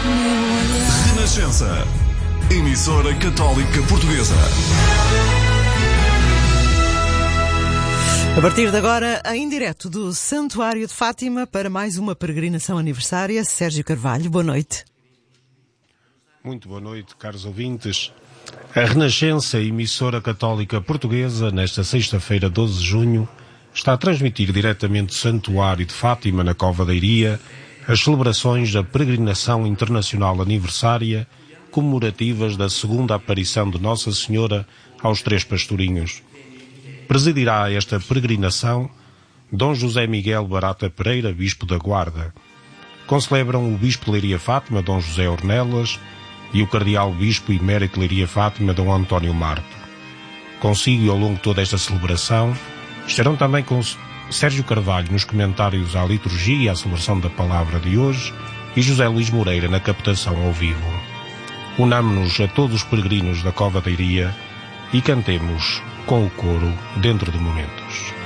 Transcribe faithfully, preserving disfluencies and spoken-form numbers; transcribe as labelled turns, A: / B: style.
A: Renascença, emissora católica portuguesa.
B: A partir de agora, em direto do Santuário de Fátima, para mais uma peregrinação aniversária, Sérgio Carvalho, boa noite.
C: Muito boa noite, caros ouvintes. A Renascença, emissora católica portuguesa, nesta sexta-feira, doze de junho, está a transmitir diretamente do Santuário de Fátima, na Cova da Iria, as celebrações da peregrinação internacional aniversária comemorativas da segunda aparição de Nossa Senhora aos Três Pastorinhos. Presidirá esta peregrinação Dom José Miguel Barata Pereira, Bispo da Guarda. Concelebram o Bispo de Leiria Fátima, Dom José Ornelas, e o Cardeal Bispo Emérito de Leiria Fátima, Dom António Marto. Consigo e ao longo de toda esta celebração estarão também com Sérgio Carvalho nos comentários à liturgia e à celebração da palavra de hoje e José Luís Moreira na captação ao vivo. Unamo-nos a todos os peregrinos da Cova da Iria e cantemos com o coro dentro de momentos.